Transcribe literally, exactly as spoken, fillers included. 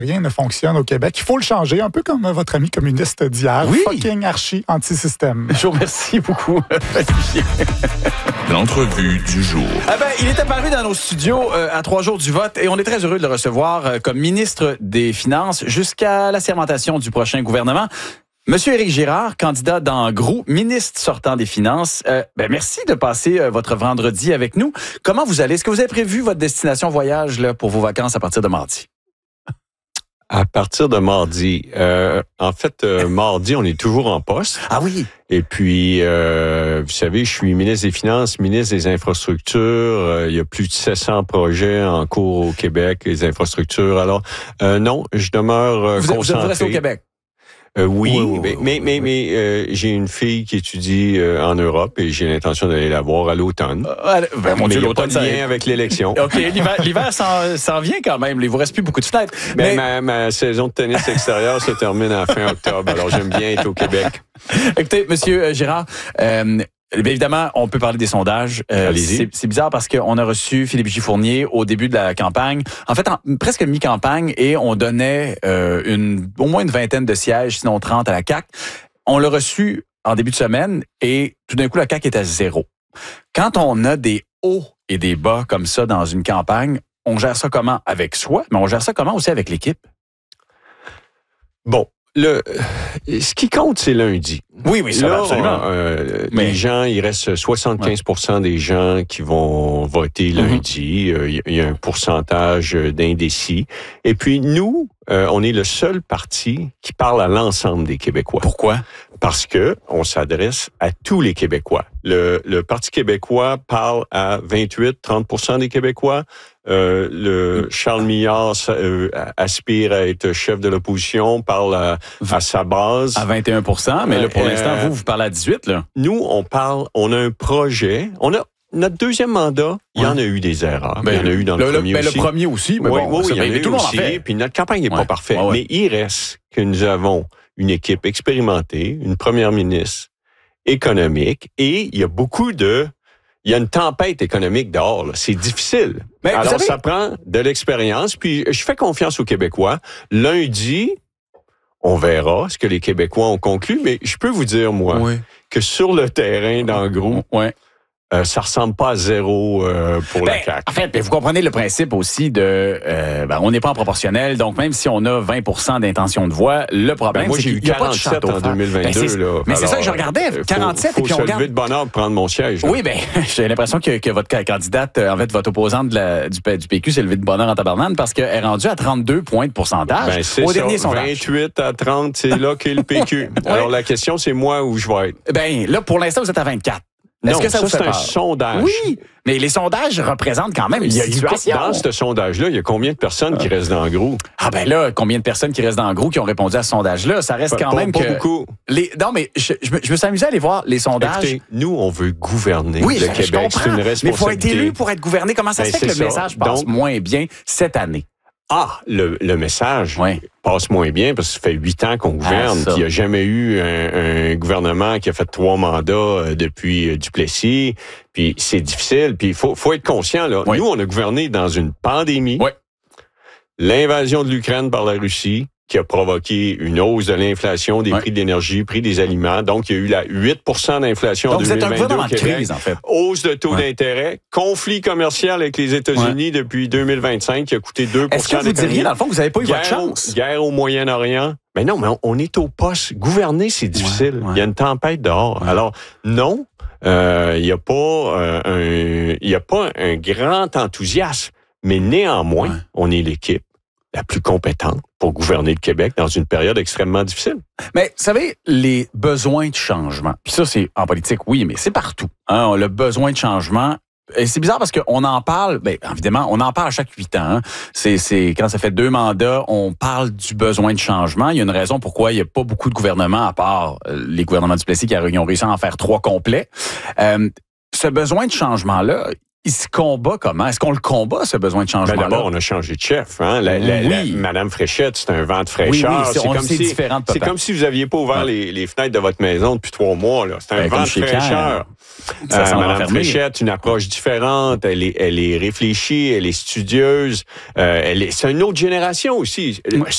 Rien ne fonctionne au Québec. Il faut le changer, un peu comme votre ami communiste d'hier. Oui. Fucking archi anti-système. Je vous remercie beaucoup. L'entrevue du jour. Ah ben, il est apparu dans nos studios euh, à trois jours du vote et on est très heureux de le recevoir euh, comme ministre des Finances jusqu'à la sermentation du prochain gouvernement. Monsieur Éric Girard, candidat dans G R O U, ministre sortant des Finances, euh, ben merci de passer euh, votre vendredi avec nous. Comment vous allez? Est-ce que vous avez prévu votre destination voyage là, pour vos vacances à partir de mardi? À partir de mardi. Euh, en fait, euh, mardi, on est toujours en poste. Ah oui? Et puis, euh, vous savez, je suis ministre des Finances, ministre des Infrastructures. Euh, il y a plus de sept cents projets en cours au Québec, les infrastructures. Alors, euh, non, je demeure euh, vous, concentré. Vous restez au Québec? Euh, oui, oui, oui, mais, oui, mais, mais, mais euh, j'ai une fille qui étudie euh, en Europe et j'ai l'intention d'aller la voir à l'automne. Euh, ben, mon mais Dieu, il n'y a pas de l'automne, lien ça... avec l'élection. OK, l'hiver, l'hiver s'en, s'en vient quand même. Il vous reste plus beaucoup de fenêtres. Ben, mais... ma, ma saison de tennis extérieur se termine à fin octobre, alors j'aime bien être au Québec. Écoutez, Monsieur Girard, euh, bien évidemment, on peut parler des sondages. Euh, c'est, c'est bizarre parce qu'on a reçu Philippe J. Fournier au début de la campagne, en fait, en, presque mi-campagne, et on donnait euh, une, au moins une vingtaine de sièges, sinon trente à la C A Q. On l'a reçu en début de semaine et tout d'un coup, la C A Q est à zéro. Quand on a des hauts et des bas comme ça dans une campagne, on gère ça comment? Avec soi, mais on gère ça comment aussi avec l'équipe? Bon. Le, ce qui compte, c'est lundi. Oui, oui, ça là, va absolument. Euh, Mais... Les gens, il reste soixante-quinze pour cent ouais. des gens qui vont voter lundi. Mm-hmm. Il y a un pourcentage d'indécis. Et puis, nous, euh, on est le seul parti qui parle à l'ensemble des Québécois. Pourquoi? Parce que on s'adresse à tous les Québécois. Le, le Parti québécois parle à vingt-huit à trente pour cent des Québécois. Euh, le Charles Millard euh, aspire à être chef de l'opposition, parle à, à sa base. À vingt et un pour cent, mais là, pour euh, l'instant, vous, vous parlez à dix-huit, là. Nous, on parle, on a un projet. On a notre deuxième mandat, il y en a eu des erreurs. Ben, il y en a eu dans le, le premier ben, aussi. Le premier aussi, mais oui, bon, oui, ça, il y en a eu tout le monde aussi. en fait. Puis notre campagne n'est ouais. pas parfaite. Ouais, ouais. Mais il reste que nous avons une équipe expérimentée, une première ministre économique, et il y a beaucoup de... Il y a une tempête économique dehors. Là. C'est difficile. Mais Alors, savez... ça prend de l'expérience. Puis, je fais confiance aux Québécois. Lundi, on verra ce que les Québécois ont conclu. Mais je peux vous dire, moi, oui. que sur le terrain, dans le groupe, ouais. Euh, ça ressemble pas à zéro euh, pour ben, la C A Q. En fait, ben, vous comprenez le principe aussi de... Euh, ben, on n'est pas en proportionnel, donc même si on a vingt pour cent d'intention de voix, le problème, ben, moi, c'est j'ai qu'il n'y a pas de quarante-sept en deux mille vingt-deux. Ben, c'est, là. mais Alors, c'est ça que je regardais, quarante-sept, faut, et puis on faut se regarde... lever de bonne heure pour prendre mon siège. Là. Oui, ben j'ai l'impression que, que votre candidate, en fait, votre opposante de la, du, du P Q s'est levée de bonne heure en tabarnane parce qu'elle est rendue à trente-deux points de pourcentage ben, c'est au ça, dernier sondage. vingt-huit à trente, c'est là qu'est le P Q. ouais. Alors, la question, c'est moi où je vais être. Ben là, pour l'instant, vous êtes à vingt-quatre. Non, Est-ce que ça, ça vous fait c'est peur? un sondage. Oui, mais les sondages représentent quand même une situation. Dans ce sondage-là, il y a combien de personnes qui restent dans le groupe? Ah ben là, combien de personnes qui restent dans le groupe qui ont répondu à ce sondage-là? Ça reste pas, quand pas, même pas que... Pas beaucoup. Les... Non, mais je, je, me, je me suis amusé à aller voir les sondages. Écoutez, nous, on veut gouverner oui, le je, Québec. Je comprends, c'est une responsabilité. Mais il faut être élu pour être gouverné. Comment ça ben, se fait que le ça. message passe Donc, moins bien cette année? Ah, le, le message oui. passe moins bien parce que ça fait huit ans qu'on gouverne. Ah, il n'y a jamais eu un, un gouvernement qui a fait trois mandats euh, depuis euh, Duplessis. Puis c'est difficile. Puis il faut, faut être conscient. Là. Oui. Nous, on a gouverné dans une pandémie. Oui. L'invasion de l'Ukraine par la Russie qui a provoqué une hausse de l'inflation, des oui. prix de l'énergie, prix des aliments. Donc, il y a eu la huit pour cent d'inflation en deux mille vingt-deux. Donc, vous êtes un gouvernement de crise, en fait. Hausse de taux oui. d'intérêt, conflit commercial avec les États-Unis oui. depuis deux mille vingt-cinq qui a coûté deux pour cent. Est-ce que vous diriez, dans le fond, que vous n'avez pas eu guerre, votre chance? Guerre au Moyen-Orient. Mais non, mais on, on est au poste. Gouverner, c'est difficile. Ouais, ouais. Il y a une tempête dehors. Ouais. Alors, non, euh, il n'y a pas euh, un, il y a pas un grand enthousiasme. Mais néanmoins, ouais. on est l'équipe la plus compétente pour gouverner le Québec dans une période extrêmement difficile. Mais, vous savez, les besoins de changement, puis ça, c'est en politique, oui, mais c'est partout. Hein, le besoin de changement, et c'est bizarre parce qu'on en parle, bien évidemment, on en parle à chaque huit ans. Hein. C'est, c'est quand ça fait deux mandats, on parle du besoin de changement. Il y a une raison pourquoi il n'y a pas beaucoup de gouvernements, à part les gouvernements du Plessis qui ont réussi à en faire trois complets. Euh, ce besoin de changement-là, il se combat comment? Est-ce qu'on le combat, ce besoin de changement-là? Ben d'abord, on a changé de chef. Hein? La, la, oui. la, Madame Fréchette, c'est un vent de fraîcheur. Oui, oui, c'est, c'est, on comme si, différent de c'est comme si vous n'aviez pas ouvert ouais. les, les fenêtres de votre maison depuis trois mois. Là. C'est un ben, vent de fraîcheur. Euh, Madame Fréchette, une approche différente. Elle est, elle est réfléchie, elle est studieuse. Euh, elle est, c'est une autre génération aussi. Ouais,